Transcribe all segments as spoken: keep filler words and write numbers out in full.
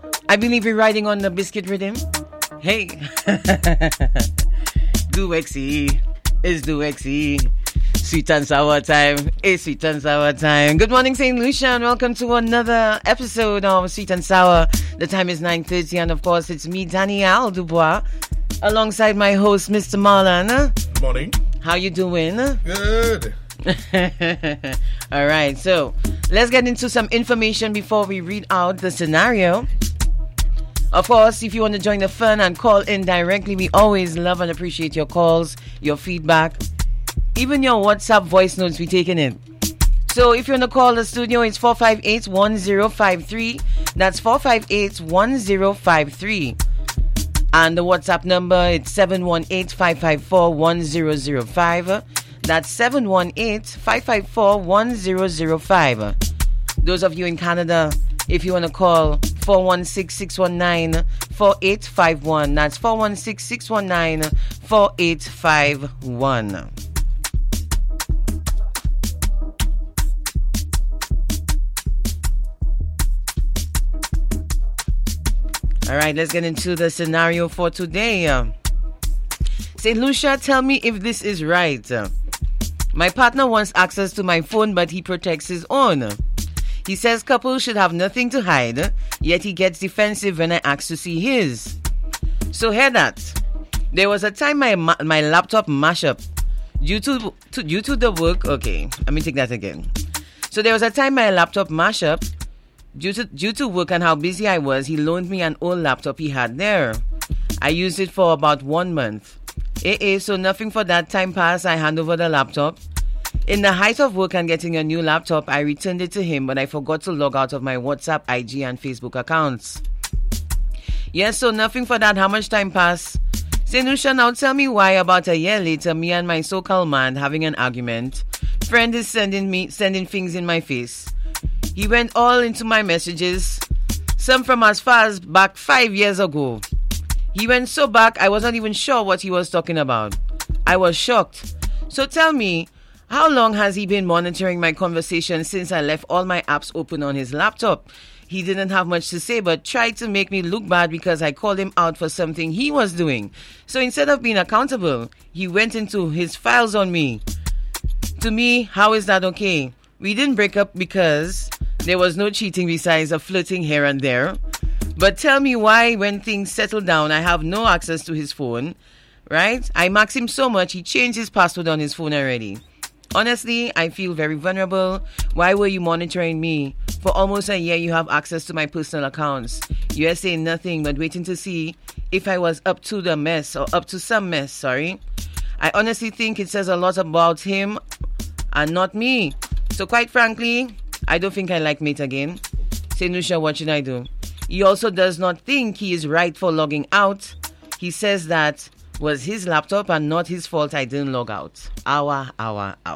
I believe you're riding on the biscuit rhythm. Hey. Do Xy. It's Do Xy. Sweet and sour time. It's sweet and sour time. Good morning, Saint Lucia, and welcome to another episode of Sweet and Sour. The time is nine thirty, and of course, it's me, Danielle Dubois, alongside my host, Mister Marlon. Good morning. How you doing? Good. All right, so let's get into some information before we read out the scenario. Of course, if you want to join the fun and call in directly, we always love and appreciate your calls, your feedback, even your WhatsApp voice notes we taking in. So if you want to call the studio, it's four five eight, one zero five three. That's four five eight, one zero five three. And the WhatsApp number, it's seven one eight, five five four, one zero zero five. That's seven one eight, five five four, one zero zero five. Those of you in Canada, if you want to call, four one six, six one nine, four eight five one. That's four one six, six one nine, four eight five one. All right, let's get into the scenario for today. Saint Lucia, tell me if this is right. My partner wants access to my phone, but he protects his own. He says couples should have nothing to hide, yet he gets defensive when I ask to see his. So hear that. There was a time my my laptop mashed up due to, to due to the work. Okay, let me take that again. So there was a time my laptop mashed up due to due to work and how busy I was. He loaned me an old laptop he had there. I used it for about one month. Eh, eh, so nothing for that. Time passed, I hand over the laptop. In the height of work and getting a new laptop, I returned it to him, but I forgot to log out of my WhatsApp, I G, and Facebook accounts. Yes, so nothing for that. How much time passed? Saint Lucia, now tell me why about a year later, me and my so-called man having an argument. Friend is sending me sending things in my face. He went all into my messages, some from as far as back five years ago. He went so back, I wasn't even sure what he was talking about. I was shocked. So tell me, how long has he been monitoring my conversation since I left all my apps open on his laptop? He didn't have much to say, but tried to make me look bad because I called him out for something he was doing. So instead of being accountable, he went into his files on me. To me, how is that okay? We didn't break up because there was no cheating besides a flirting here and there. But tell me why when things settle down, I have no access to his phone, right? I max him so much, he changed his password on his phone already. Honestly, I feel very vulnerable. Why were you monitoring me? For almost a year, you have access to my personal accounts. You are saying nothing but waiting to see if I was up to the mess or up to some mess, sorry. I honestly think it says a lot about him and not me. So quite frankly, I don't think I like mate again. Saint Lucia, what should I do? He also does not think he is right for logging out. He says that was his laptop and not his fault I didn't log out. Hour, hour, hour.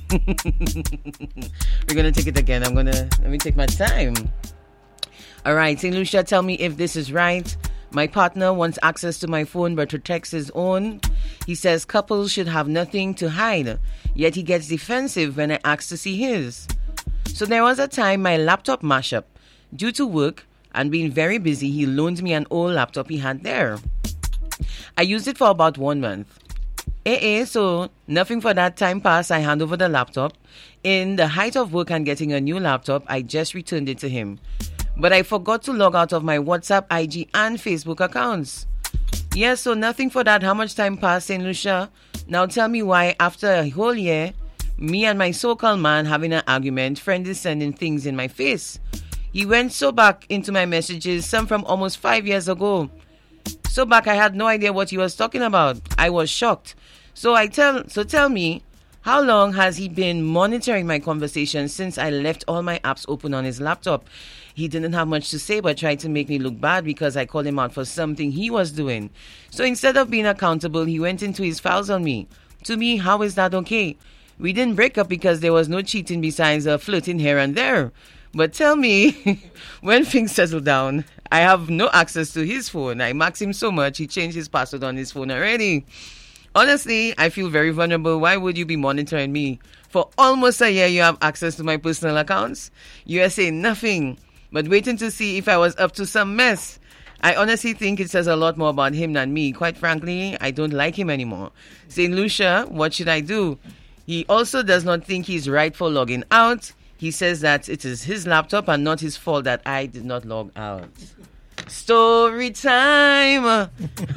We're going to take it again. I'm going to, let me take my time. All right, Saint Lucia, tell me if this is right. My partner wants access to my phone but protects his own. He says couples should have nothing to hide, yet he gets defensive when I ask to see his. So there was a time my laptop mashed up. Due to work and being very busy, he loaned me an old laptop he had there. I used it for about one month. Eh, eh, so nothing for that. Time passed, I hand over the laptop. In the height of work and getting a new laptop, I just returned it to him. But I forgot to log out of my WhatsApp, I G, and Facebook accounts. Yes, so nothing for that. How much time passed, Saint Lucia? Now tell me why, after a whole year, me and my so-called man having an argument, friend is sending things in my face. He went so back into my messages, some from almost five years ago. So back, I had no idea what he was talking about. I was shocked. So I tell, so tell me, how long has he been monitoring my conversation since I left all my apps open on his laptop? He didn't have much to say but tried to make me look bad because I called him out for something he was doing. So instead of being accountable, he went into his files on me. To me, how is that okay? We didn't break up because there was no cheating besides a flirting here and there. But tell me, when things settle down, I have no access to his phone. I max him so much, he changed his password on his phone already. Honestly, I feel very vulnerable. Why would you be monitoring me? For almost a year, you have access to my personal accounts. You are saying nothing but waiting to see if I was up to some mess. I honestly think it says a lot more about him than me. Quite frankly, I don't like him anymore. Saint Lucia, what should I do? He also does not think he's right for logging out. He says that it is his laptop and not his fault that I did not log out. Story time.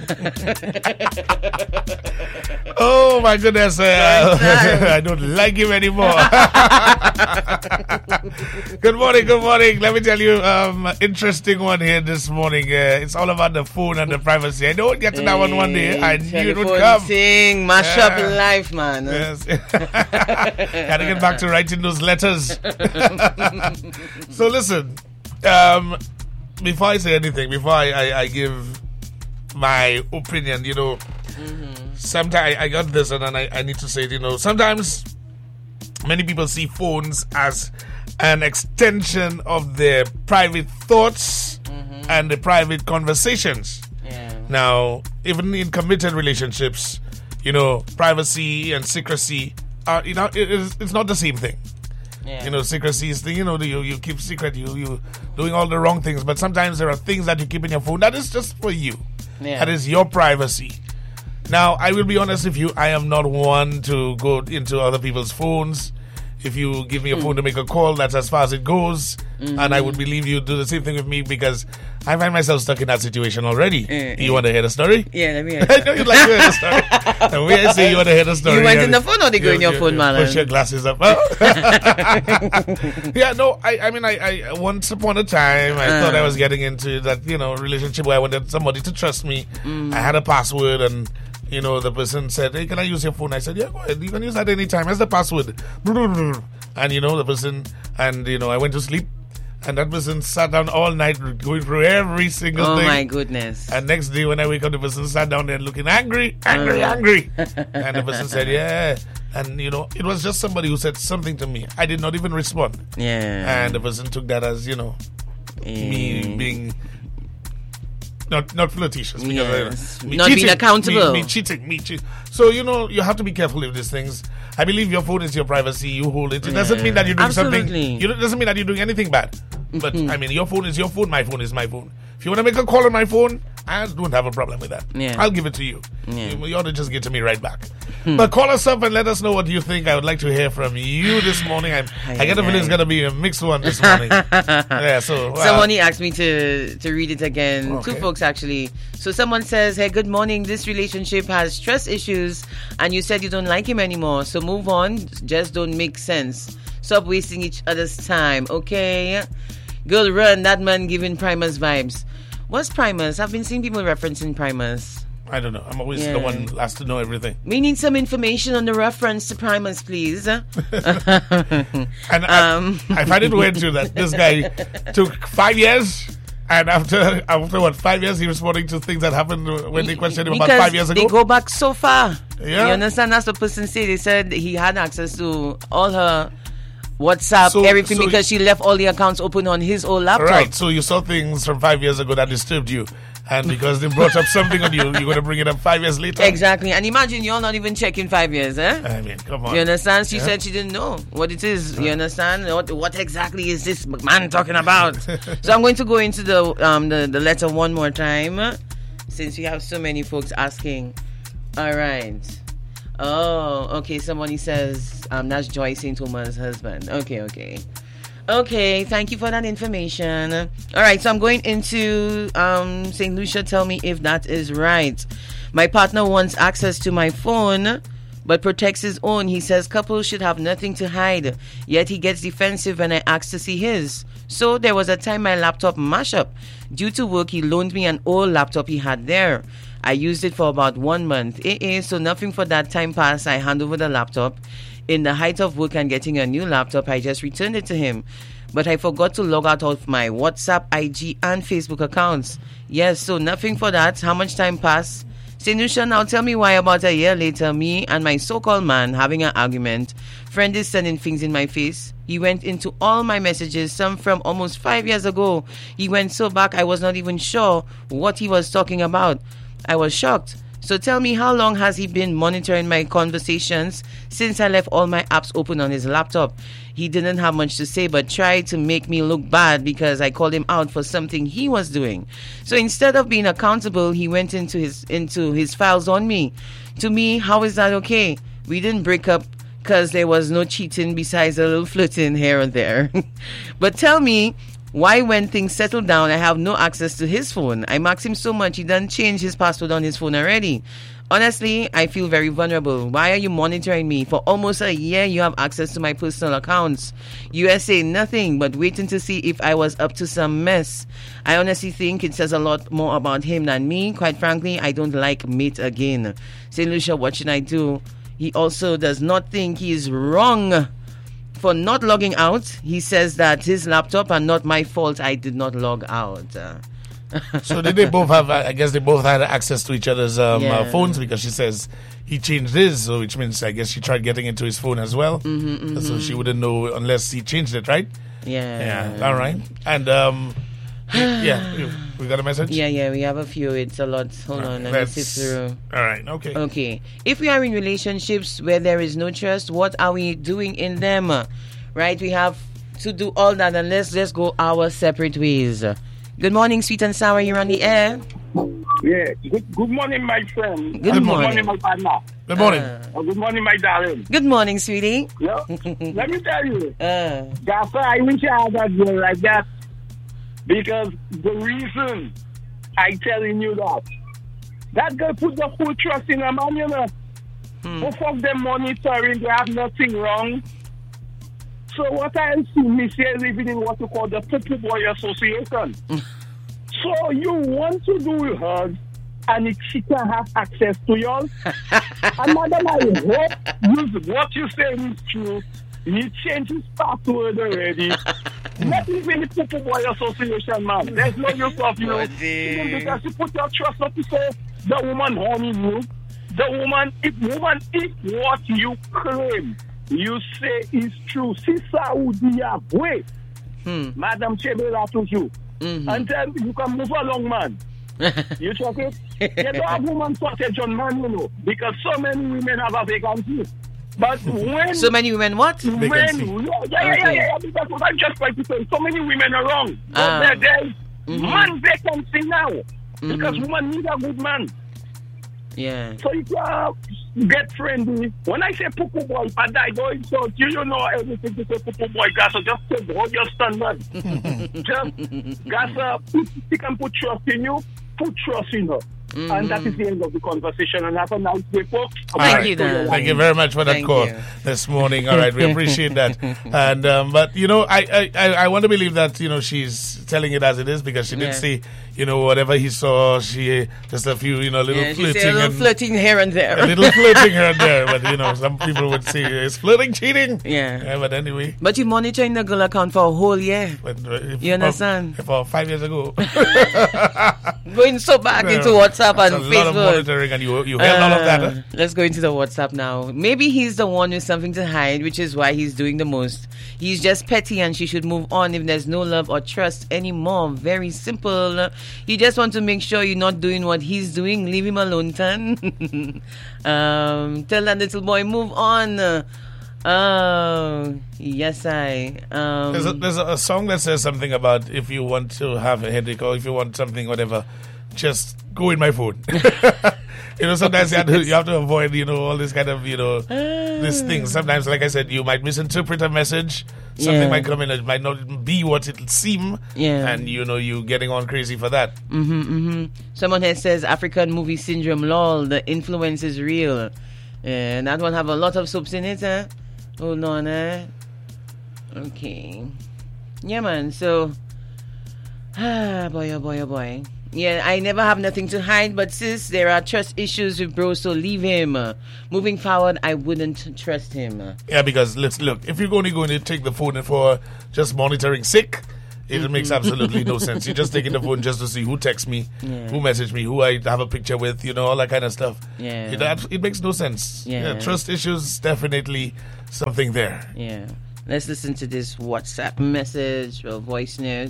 Oh my goodness, uh, I don't like him anymore. Good morning, good morning. Let me tell you, um, interesting one here this morning. Uh, it's all about the phone and the privacy. I know we'll get to that one one day. I knew it would come. Thing, mash yeah. up life, man. Yes. Gotta get back to writing those letters. So listen, um, before I say anything, before I, I, I give my opinion, you know, mm-hmm. sometimes I, I got this and then I, I need to say it, you know, sometimes many people see phones as an extension of their private thoughts mm-hmm. and the private conversations. Yeah. Now, even in committed relationships, you know, privacy and secrecy are, you know, it is, it's not the same thing. Yeah. You know, secrecy is the, you know, the, you, you keep secret, you, you doing all the wrong things. But sometimes there are things that you keep in your phone that is just for you. Yeah. That is your privacy. Now, I will be honest with you, I am not one to go into other people's phones. If you give me a phone to make a call, that's as far as it goes. Mm-hmm. And I would believe you do the same thing with me because I find myself stuck in that situation already. Uh, you want to hear the story? Yeah, let me hear I know you'd like to hear the story. The way I say you want to hear the story. You went in the phone or they go you, in your you, phone, you man? Push your glasses up. Yeah, no, I, I mean, I, I once upon a time, I uh. thought I was getting into that, you know, relationship where I wanted somebody to trust me. Mm. I had a password and... You know, the person said, hey, can I use your phone? I said, yeah, go ahead. You can use that anytime. Here's the password. And, you know, the person, and, you know, I went to sleep. And that person sat down all night going through every single oh thing. Oh, my goodness. And next day when I wake up, the person sat down there looking angry, angry, uh. angry. And the person said, yeah. And, you know, it was just somebody who said something to me. I did not even respond. Yeah. And the person took that as, you know, mm. me being... Not not flirtatious. Because yes. uh, me not cheating, being accountable. Me, me cheating, me cheating. So, you know, you have to be careful with these things. I believe your phone is your privacy. You hold it. It yeah. doesn't mean that you're doing Absolutely. something. You, it doesn't mean that you're doing anything bad. But, I mean, your phone is your phone. My phone is my phone. If you want to make a call on my phone, I don't have a problem with that. Yeah. I'll give it to you. Yeah. You, you ought to just get to me right back. But call us up and let us know what you think. I would like to hear from you this morning. I'm, I get a feeling it's going to be a mixed one this morning. Yeah, so... Well, someone asked me to, to read it again. Okay. Two folks, actually. So someone says, hey, good morning. This relationship has trust issues and you said you don't like him anymore. So move on. Just don't make sense. Stop wasting each other's time, okay? Girl, run. That man giving Primus vibes. What's Primus? I've been seeing people referencing Primus. I don't know. I'm always yeah. the one last to know everything. We need some information on the reference to Primus, please. And um. I, I find it weird too that this guy took five years, and after after what five years, he was responding to things that happened when they questioned him because about five years ago. They go back so far. Yeah. You understand? That's what the person said. They said he had access to all her WhatsApp, so, everything, so because she left all the accounts open on his old laptop. Right. So you saw things from five years ago that disturbed you. And because they brought up something on you, you're going to bring it up five years later. Exactly. And imagine you're not even checking five years, eh? I mean, come on. You understand? She yeah. said she didn't know what it is. You understand? What what exactly is this man talking about? So I'm going to go into the um the, the letter one more time, since we have so many folks asking. All right. Oh, okay. Somebody says um that's Joy Saint Thomas' husband. Okay, okay. Okay, thank you for that information. All right, so I'm going into um, Saint Lucia. Tell me if that is right. My partner wants access to my phone, but protects his own. He says couples should have nothing to hide, yet he gets defensive when I ask to see his. So there was a time my laptop mashed up. Due to work, he loaned me an old laptop he had there. I used it for about one month. Eh, eh, so nothing for that time passed. I hand over the laptop. In the height of work and getting a new laptop, I just returned it to him. But I forgot to log out of my WhatsApp, I G, and Facebook accounts. Yes, so nothing for that. How much time passed? Saint Lucia, now tell me why about a year later, me and my so-called man having an argument. Friend is sending things in my face. He went into all my messages, some from almost five years ago. He went so back I was not even sure what he was talking about. I was shocked. So tell me, how long has he been monitoring my conversations since I left all my apps open on his laptop? He didn't have much to say, but tried to make me look bad because I called him out for something he was doing. So instead of being accountable, he went into his into his files on me. To me, how is that okay? We didn't break up because there was no cheating besides a little flirting here and there. But tell me, why when things settle down, I have no access to his phone? I asked him so much, he done change his password on his phone already. Honestly, I feel very vulnerable. Why are you monitoring me? For almost a year, you have access to my personal accounts. U S A, nothing, but waiting to see if I was up to some mess. I honestly think it says a lot more about him than me. Quite frankly, I don't like mate again. Saint Lucia, what should I do? He also does not think he is wrong for not logging out. He says that his laptop and not my fault. I did not log out. Uh, So did they both have, I guess they both had access to each other's um, Yeah. uh, phones, because she says he changed his, so which means I guess she tried getting into his phone as well. Mm-hmm, mm-hmm. So she wouldn't know unless he changed it, right? Yeah. Yeah, all right. And um, yeah, we- we got a message? Yeah, yeah, we have a few. It's a lot. Hold on, let me Let's- sift through. All right, okay. Okay. If we are in relationships where there is no trust, what are we doing in them? Right? We have to do all that, and let's just go our separate ways. Good morning, sweet and sour. You're on the air. Yeah. Good, good morning, my friend. Good Uh, morning. Good morning, my partner. Good morning. Uh, Uh, good morning, my darling. good morning, sweetie. Yeah. Let me tell you, Uh, Gaffer, I wish I had a girl like that. Because the reason I telling you that, that girl put the full trust in a man, you know. Hmm. Both of them monitoring, they have nothing wrong. So what I see, me say, living in what you call the Pupu Boy Association. So you want to do her, and if she can have access to yours. And madam, I hope you, what you say is true. He changed his password already. Not even the Pupu Boy Association, man. There's no use of you. Even because you put your trust up to say the woman harming you. The woman, if woman, if what you claim you say is true, si ça ou dit à vrai, hmm. Madame Chebela toujours. Mhm. And then you can move along, man. You check it? You don't have woman shortage on man, you know, because so many women have a vacancy. But when So many women, what? when Vacancy. yeah, yeah, yeah, yeah, yeah, because what I'm just trying to say, so many women are wrong. But Ah. there, there's Mhm. man vacancy now. Because Mhm. woman need a good man. Yeah. So you can get friendly. When I say Pupu Boy, I die going so you you know everything to say Pupu Boy, guys. So just say, hold your stand, man. Just, guys, uh, put, he can put trust in you, put trust in her. Mm-hmm. And that is the end of the conversation. And have a nice day, folks. All Thank right. you, Dan. Thank you very much for that Thank call you. this morning. All right, we appreciate that. And um, but you know, I, I, I, I want to believe that you know she's telling it as it is, because she did Yeah. say you know whatever he saw, she just a few you know little Yeah, she flirting said a little and flirting here and there. a little flirting here and there. But you know, some people would say is flirting cheating. Yeah. But anyway. But you monitoring the girl account for a whole year. But uh, if, You understand? If, uh, five years ago, Going so back Yeah. into WhatsApp that's and a lot of Facebook. monitoring, and you you held all of that. Uh, Huh? Let's go into the WhatsApp now. Maybe he's the one with something to hide, which is why he's doing the most. He's just petty and she should move on if there's no love or trust anymore. Very simple. He just wants to make sure you're not doing what he's doing. Leave him alone, Tan. um, tell that little boy, move on. Oh, yes, I. Um, There's, a, there's a, a song that says something about if you want to have a headache or if you want something, whatever, just go in my phone. You know, sometimes you have, to, you have to avoid, you know, all this kind of, you know, this thing. Sometimes, like I said, you might misinterpret a message. Something Yeah. might come in, it might not be what it'll seem. Yeah. And, you know, you getting on crazy for that. Mm-hmm, mm-hmm. Someone here says African movie syndrome, lol, the influence is real. And that one have a lot of soaps in it, huh? Hold on, eh? Okay. Yeah, man, so... Ah, boy, oh boy, oh boy. Yeah, I never have nothing to hide, but sis, there are trust issues with bro, so leave him. Uh, moving forward, I wouldn't trust him. Uh, Yeah, because let's look, if you're only going to take the phone for just monitoring sick, it Mm-hmm. makes absolutely no sense. You're just taking the phone just to see who texts me, Yeah. who messaged me, who I have a picture with, you know, all that kind of stuff. Yeah. It, abs- it makes no sense. Yeah. Trust issues, definitely something there. yeah. Let's listen to this WhatsApp message or voice note.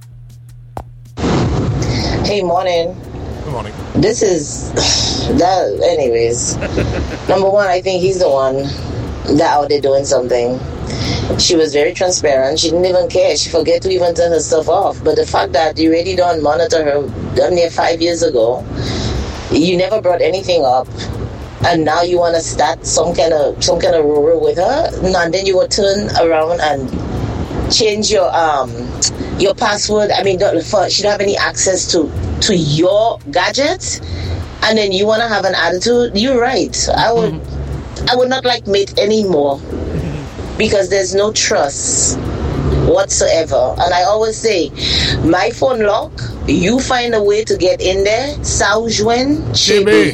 Hey, morning. Good morning. This is that. Anyways, number one, I think he's the one that out there doing something. she was very transparent. She didn't even care. She forget to even turn her stuff off. But the fact that you really don't monitor her damn near five years ago, you never brought anything up, and now you want to start some kind of some kind of rule with her, and then you will turn around and change your um your password. I mean, don't, for, she don't have any access to to your gadgets, and then you want to have an attitude. You're right. I would mm-hmm. I would not like mate anymore because there's no trust whatsoever. And I always say, my phone lock, you find a way to get in there. Sao Juan Chibi.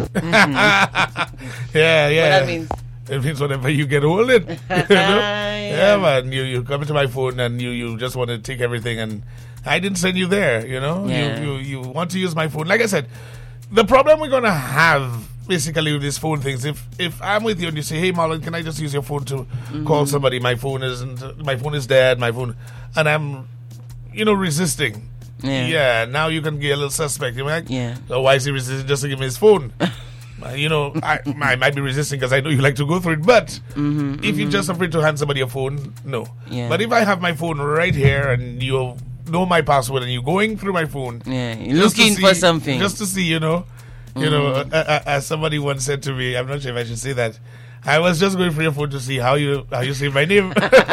Mm-hmm. yeah, yeah. What that means? It means whenever you get hold it. You know? yeah. yeah, man. You you come into my phone and you, you just want to take everything, and I didn't send you there, you know? Yeah. You, you you want to use my phone. Like I said, the problem we're gonna have basically with these phone things, if if I'm with you and you say, hey Marlon, can I just use your phone to mm-hmm. call somebody? My phone isn't my phone is dead, my phone, and I'm you know, resisting. Yeah. Yeah, now you can get a little suspect. You're like, yeah. So why is he resisting just to give me his phone? Uh, you know, I, I might be resisting because I know you like to go through it. But mm-hmm, if mm-hmm. you're just afraid to hand somebody a phone, no. Yeah. But if I have my phone right here and you know my password and you're going through my phone, yeah, looking see, for something, just to see, you know, you mm-hmm. know, uh, uh, as somebody once said to me, I'm not sure if I should say that. I was just going through your phone to see how you how you say my name.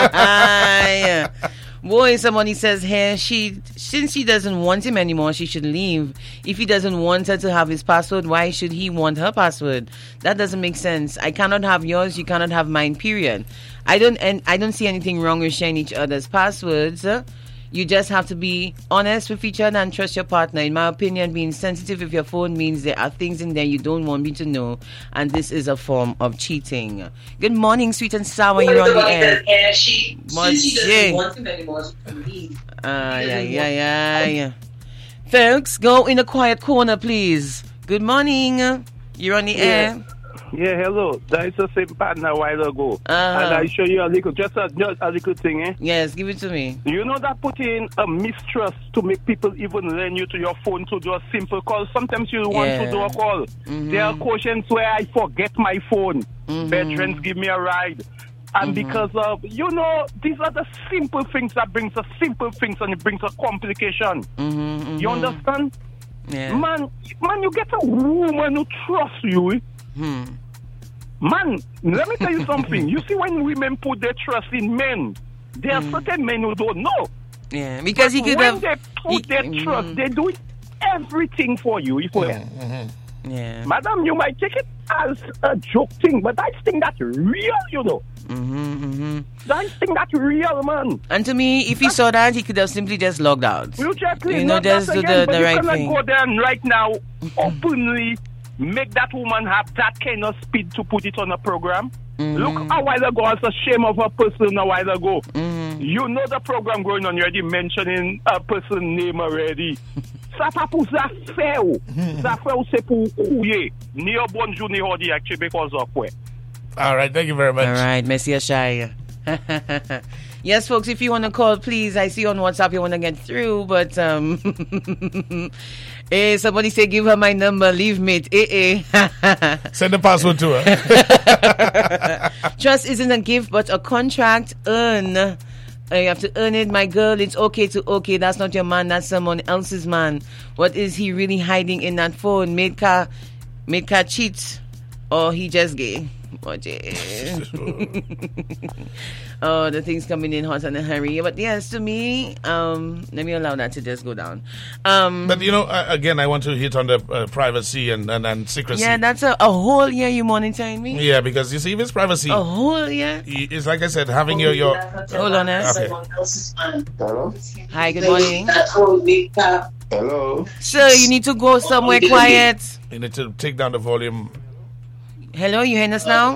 yeah. Boy, somebody says here, she since she doesn't want him anymore, she should leave. If he doesn't want her to have his password, why should he want her password? That doesn't make sense. I cannot have yours, you cannot have mine, period. I don't and I don't see anything wrong with sharing each other's passwords. You just have to be honest with each other and trust your partner. In my opinion, being sensitive with your phone means there are things in there you don't want me to know, and this is a form of cheating. Good morning, sweet and sour. You're on the air. Yeah, she, she doesn't want him anymore. Ah, yeah, yeah, yeah, yeah. Folks, go in a quiet corner, please. Good morning. You're on the yeah. air. Yeah, hello. That is the same partner a while ago. Uh-huh. And I show you a little, just a, just a little thing, eh? Yes, give it to me. You know that put in a mistrust to make people even lend you to your phone to do a simple call. Sometimes you want yeah. to do a call. Mm-hmm. There are occasions where I forget my phone. Mm-hmm. Veterans give me a ride. And mm-hmm. because of, you know, these are the simple things that brings the simple things and it brings a complication. Mm-hmm, mm-hmm. You understand? Yeah. Man, man, you get a woman who trusts you. Eh? Hmm. Man, let me tell you something. You see, when women put their trust in men, there are mm. certain men who don't know. Yeah, because but he could when have. they put he, their mm, trust, they do everything for you. If you mm-hmm. Yeah. Madam, you might take it as a joke thing, but I think that's real, you know. Mm-hmm, mm-hmm. I think that's real, man. And to me, if he saw that, he could have simply just logged out. You, check you know, just do again, the, the you right cannot thing. go there and right now openly make that woman have that kind of speed to put it on a program. Mm-hmm. Look a while ago, it's a shame of a person a while ago. Mm-hmm. You know the program going on, you already mentioning a person's name already. Ça pas pour ça faire. Ça fait c'est pour couiller. Ni au bonjour ni au dia because of quoi. All right, thank you very much. All right, Messi Ashaya. Yes, folks, if you want to call, please. I see on WhatsApp you want to get through, but um, hey, somebody say give her my number. Leave me. Eh, eh. Send the password to her. Trust isn't a gift, but a contract. Earn. Uh, you have to earn it, my girl. It's okay to okay. That's not your man. That's someone else's man. What is he really hiding in that phone? Made car, made car cheat, or he just gay? Oh, the things coming in hot and in a hurry. But yes, to me, um, let me allow that to just go down. Um, but you know, uh, again, I want to hit on the uh, privacy and, and, and secrecy. Yeah, that's a, a whole year you monitoring me. Yeah, because you see, if it's privacy, a whole year. It's like I said, having your your. Hold on, eh? Okay. Hello. Hi, good morning. Hello. Sir, you need to go somewhere quiet. You need to take down the volume. Hello, you hearing us now?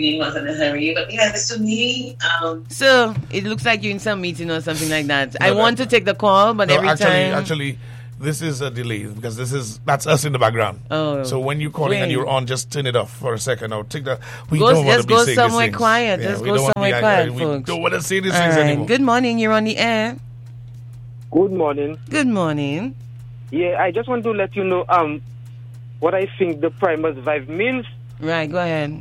So, it looks like you're in some meeting or something like that. No, I no, want to take the call, but no, every actually, time... Actually, this is a delay because this is that's us in the background. Oh. So when you're calling Wait. and you're on, just turn it off for a second. Or take that. We go, don't want to be go saying somewhere these things. quiet. Yeah, Let's go somewhere quiet, we folks. don't want to say these All things right. anymore. Good morning. You're on the air. Good morning. Good morning. Yeah, I just want to let you know um what I think the Primus Vibe means. Right, go ahead.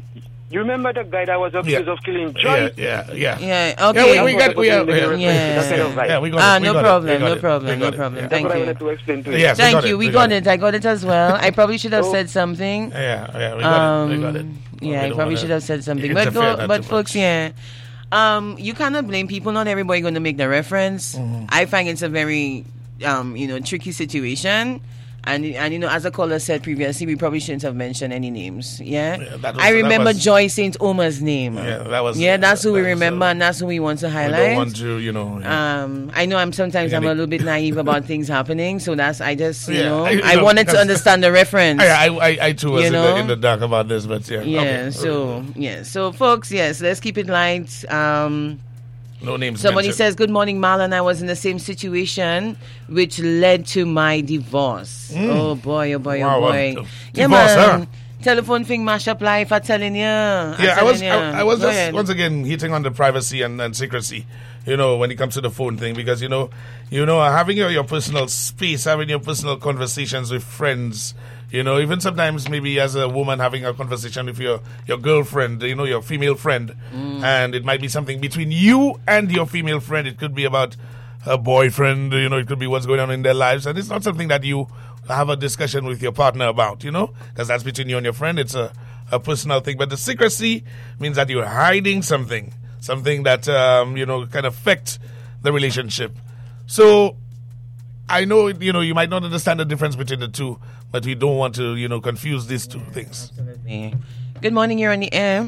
You remember the guy that was accused Yeah. of killing Yeah, Joyce? yeah, yeah. Yeah, okay. Yeah, we, we got, we, yeah, yeah, Yeah. That's kind of right. yeah, we got Ah, it. we no got it, problem, we got no it, problem, we no got it, problem. yeah. That's Thank what I you. wanted to explain to you. Yes, we Thank got you. it, We, we got, got it. I got it as well. I probably should have So- said something. Yeah, yeah, we got it, we got it. Um, We yeah, I don't probably wanna should have said something. But interfere go, that but too folks, much. yeah. Um, you cannot blame people. Not everybody going to make the reference. Mm-hmm. I find it's a very, um, you know, tricky situation. And, and you know, as a caller said previously, we probably shouldn't have mentioned any names. Yeah, Yeah, that was- I that remember was- Joy Saint Omer's name. Yeah, that was- Yeah, that's who we that was, remember, uh, and that's who we want to We highlight. don't want to, you know. yeah. Um, I know I'm sometimes I'm a little bit naive about things happening, so that's I just you Yeah, know I- I, you know, wanted to because- understand the reference. I, I, I, I too was You in, know? the, in the dark about this, but yeah. Yeah, okay. so yeah, so folks, yes, let's keep it light. Um, No names somebody mentioned. says, "Good morning, Marlon. I was in the same situation, which led to my divorce. Oh boy, oh boy, Wow, oh wow. boy. Divorce, Yeah, man. huh? Telephone thing mash up life. I'm telling you. Yeah, I was, I, I was Go just ahead. once again hitting on the privacy and, and secrecy, you know, when it comes to the phone thing, because you know, you know, having your, your personal space, having your personal conversations with friends, you know, even sometimes maybe as a woman having a conversation with your your girlfriend, you know, your female friend, and it might be something between you and your female friend. It could be about a boyfriend, you know, it could be what's going on in their lives, and it's not something that you have a discussion with your partner about, you know, because that's between you and your friend. It's a, a personal thing. But the secrecy means that you're hiding something, something that, um, you know, can affect the relationship. So I know, you know, you might not understand the difference between the two, but we don't want to, you know, confuse these two things. Yeah. Good morning, you're on the air.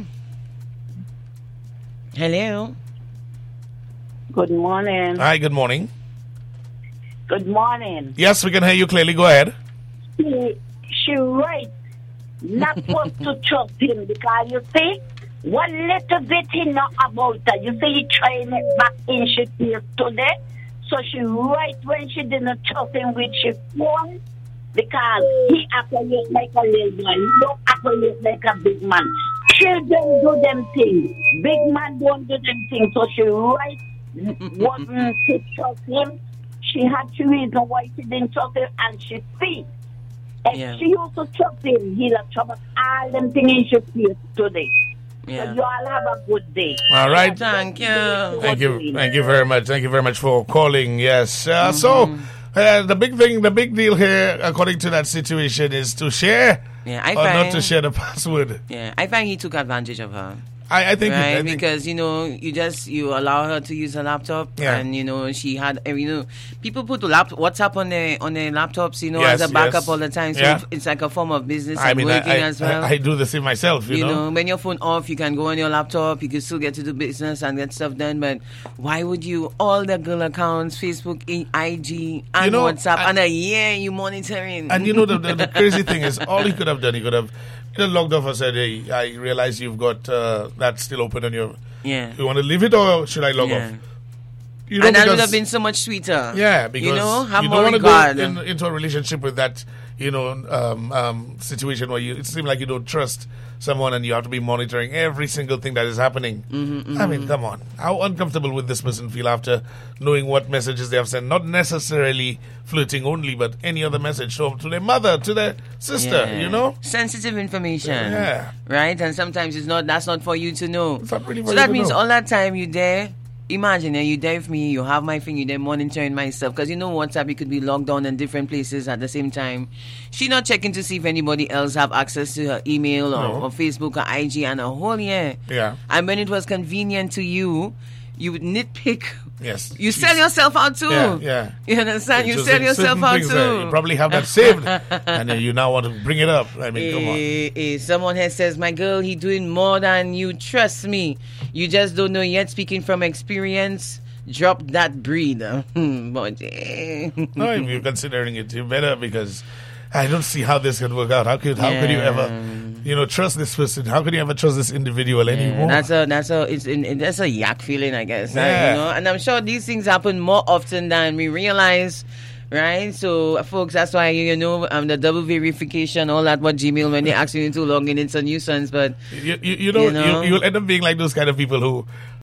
Hello. Good morning. Hi, good morning. Good morning. Yes, we can hear you clearly. Go ahead. She, she right. Not supposed to trust him because you see, one little bit he know about her. You see, he trying it back in she feels today. So she right when she didn't trust him with she phone because he operates like a little boy. He don't operate like a big man. Children do them things. Big man don't do them things. So she right wasn't to trust him. She had two reasons why she didn't trust him, and she see. If Yeah. she used to trust him, he'd have trouble all them things in she face today. Yeah. So you all have a good day. All right. Thank you. Thank you. Thank you very much. Thank you very much for calling. Yes. Uh, So, uh, the big thing, the big deal here, according to that situation, is to share Yeah, I or not find. to share the password. Yeah, I find he took advantage of her. I, I think, Right, I think because you know, you just you allow her to use her laptop, Yeah. and you know she had, uh, you know, people put lap WhatsApp on their on their laptops, you know, Yes, as a backup yes. all the time. So Yeah. it's like a form of business I and mean, I, working I, as well. I, I do the same myself, you, you know. know, when your phone off, you can go on your laptop. You can still get to do business and get stuff done. But why would you all the girl accounts, Facebook, I G, and You know, WhatsApp, I- and a year you monitoring? And you know, the, the, the crazy thing is, all he could have done, he could have either logged off or said, hey, I realize you've got uh, that still open on your... yeah, You want to leave it or should I log yeah. off? You know, And that would because- have been so much sweeter. Yeah, because you know, have you more don't want to regard. go in, into a relationship with that, you know, um, um, situation where you it seems like you don't trust someone and you have to be monitoring every single thing that is happening. Mm-hmm, I mean, come on, how uncomfortable would this person feel after knowing what messages they have sent? Not necessarily flirting only, but any other message to, to their mother, to their sister. Yeah. You know, sensitive information. Yeah. Right, and sometimes it's not. That's not for you to know. It's not really for so you that to means know. all that time you there. Imagine eh, you there with me. You have my thing. You there monitoring my stuff because you know WhatsApp. You could be logged on in different places at the same time. She not checking to see if anybody else have access to her email or, No. or Facebook or I G and a whole year. Yeah. And when it was convenient to you, you would nitpick. Yes. You sell yourself out too. Yeah, yeah. You understand? You Just sell like yourself certain out things that too. You probably have that saved, and then you now want to bring it up. I mean, come on. Eh, eh, someone has says, my girl, he doing more than you. Trust me. You just don't know yet. Speaking from experience, drop that breed. Hmm, but, eh. No, if you're considering it, you better, because I don't see how this can work out. How could how could you Yeah. ever, you know, trust this person? How could you ever trust this individual anymore? That's a that's a it's in, it- that's a yak feeling, I guess. right, Yeah. you know? And I'm sure these things happen more often than we realize. Right, so folks, that's why you know um, the double verification, all that. What Gmail when they ask you to log in, it's a nuisance. But you, you, you know, You know? You, you'll end up being like those kind of people who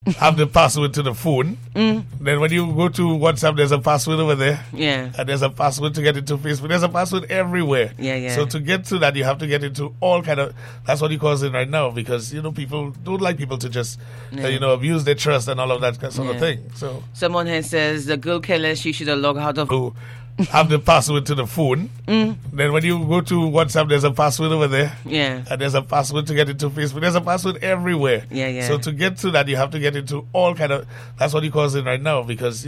have the password to the phone. Mm. Then when you go to WhatsApp, there's a password over there. Yeah. And there's a password to get into Facebook. There's a password everywhere. Yeah, yeah. So to get to that, you have to get into all kind of, that's what he calls it right now, because, you know, people don't like people to just, Yeah. uh, you know, abuse their trust and all of that sort Yeah. of thing. So Someone here says the girl careless, she should have logged out of. to have the password to the phone. Mm. Then when you go to WhatsApp, there's a password over there. Yeah. And there's a password to get into Facebook. There's a password everywhere. Yeah, yeah. So to get to that, you have to get into all kind of, that's what he calls it right now, because